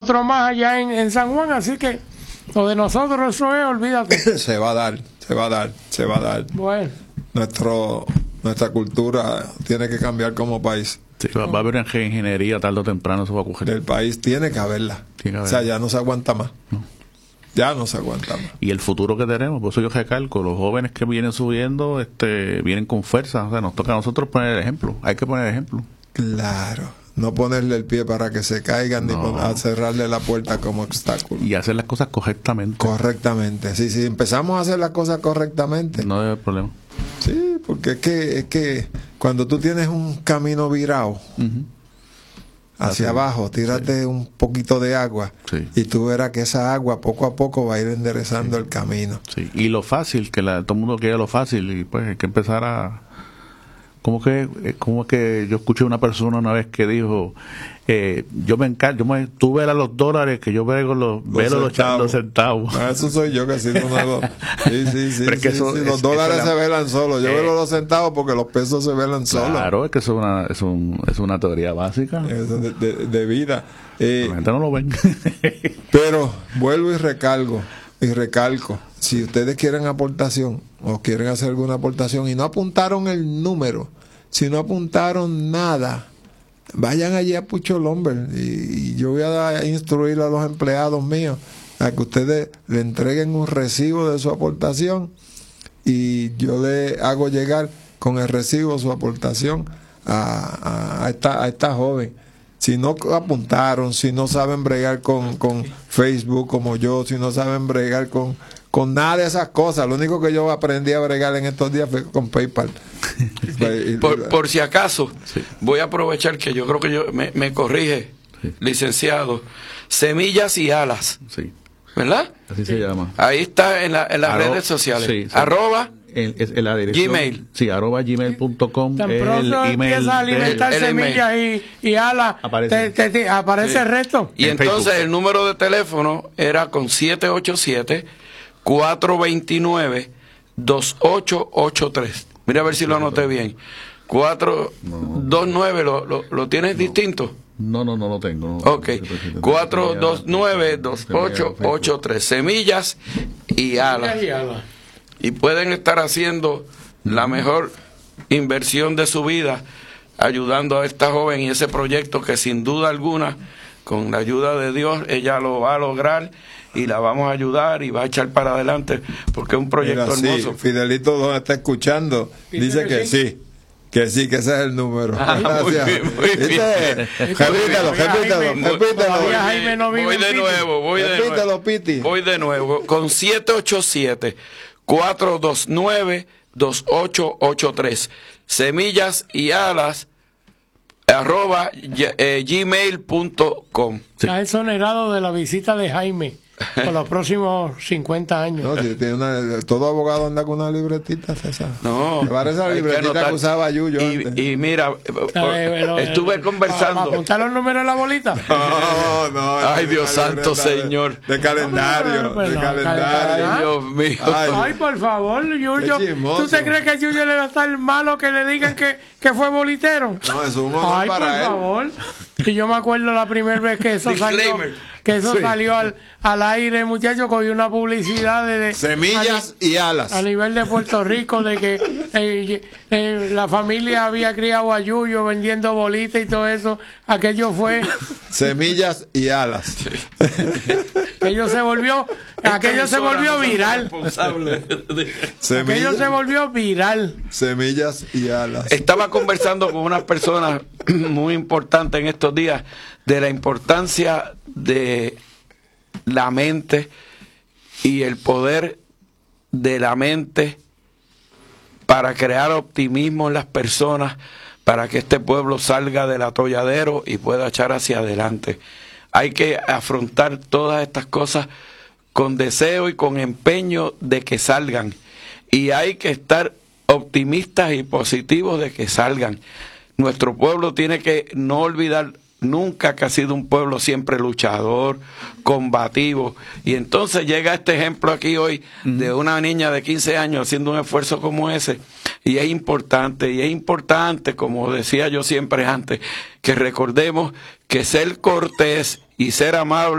otro más allá en San Juan, así que lo de nosotros eso es, olvídate. Se va a dar. Bueno. Nuestra cultura tiene que cambiar como país. Sí, va a haber ingeniería tarde o temprano, eso va a coger. El país tiene que haberla. O sea, ya no se aguanta más. No. Ya no se aguanta más. Y el futuro que tenemos, por eso yo recalco, los jóvenes que vienen subiendo, vienen con fuerza. O sea, nos toca a nosotros poner el ejemplo. Hay que poner el ejemplo. Claro. No ponerle el pie para que se caigan, ni cerrarle la puerta como obstáculo. Y hacer las cosas correctamente. Correctamente. Sí, si empezamos a hacer las cosas correctamente. No debe haber problema. Sí, porque es que cuando tú tienes un camino virado hacia abajo, tírate un poquito de agua y tú verás que esa agua poco a poco va a ir enderezando el camino. Sí. Y lo fácil, que todo el mundo quiere lo fácil y pues hay que empezar a... Como que yo escuché una persona una vez que dijo, tú velas los dólares que yo veo los centavos. Eso soy yo que sí. Sí. Los dólares se velan solos. Yo velo los centavos porque los pesos se velan solos. Claro, es que eso es una teoría básica. Eso de vida. La gente no lo ven. Pero vuelvo y recalco. Si ustedes quieren aportación o quieren hacer alguna aportación y no apuntaron el número, si no apuntaron nada, vayan allí a Pucho Lumber y yo voy a instruir a los empleados míos a que ustedes le entreguen un recibo de su aportación y yo le hago llegar con el recibo su aportación a esta joven. Si no apuntaron, si no saben bregar con Facebook como yo, si no saben bregar con nada de esas cosas, lo único que yo aprendí a bregar en estos días fue con PayPal. Por si acaso, voy a aprovechar que yo creo que me corrige, licenciado, Semillas y Alas, ¿verdad? Así se llama. Ahí está en las redes sociales. Sí. Arroba la dirección, Gmail. Sí, @gmail.com. Tan pronto empieza a alimentar semillas y alas, aparece el resto. Y entonces el número de teléfono era con 787-429-2883. Mira a ver si lo anoté bien. 429, ¿lo tienes distinto? No lo tengo. Ok. 429-2883. Semillas y Alas. Y pueden estar haciendo la mejor inversión de su vida, ayudando a esta joven y ese proyecto que sin duda alguna, con la ayuda de Dios, ella lo va a lograr y la vamos a ayudar y va a echar para adelante, porque es un proyecto hermoso. Fidelito, donde está escuchando, dice que sí. Que ese es el número. Gracias. Muy bien. Repítelo. Voy de nuevo. Repítelo, Piti. Voy de nuevo. Con 787-429-2883. Semillas y Alas @gmail.com. Está exonerado de la visita de Jaime por los próximos 50 años. No, si tiene todo abogado anda con una libretita, César. No. Me parece la libretita que usaba Yuyo antes. Y mira, estuve conversando. ¿Para apuntar los números en la bolita? No. Ay, Dios santo, Señor. De calendario. Ay, Dios mío. Ay, por favor, Yuyo. ¿Tú te crees que a Yuyo le va a estar malo que le digan que fue bolitero? No, eso es un honor para él. Por favor. Y yo me acuerdo la primera vez que eso salió al aire, muchachos, cogí una publicidad de Semillas y Alas a nivel de Puerto Rico, de que la familia había criado a Yuyo vendiendo bolitas y todo eso. Aquello fue Semillas y Alas. aquello se volvió viral. Aquello se volvió viral. Semillas y Alas. Estaba conversando con unas personas muy importantes en estos días de la importancia de la mente y el poder de la mente para crear optimismo en las personas, para que este pueblo salga del atolladero y pueda echar hacia adelante. Hay que afrontar todas estas cosas con deseo y con empeño de que salgan, y hay que estar optimistas y positivos de que salgan. Nuestro pueblo tiene que no olvidar nunca que ha sido un pueblo siempre luchador, combativo, y entonces llega este ejemplo aquí hoy de una niña de 15 años haciendo un esfuerzo como ese, y es importante, como decía yo siempre antes, que recordemos que ser cortés y ser amable